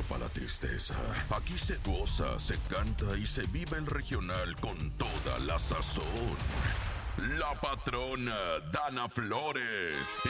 espacio para la tristeza. Aquí se goza, se canta y se vive el regional con toda la sazón. La patrona Dana Flores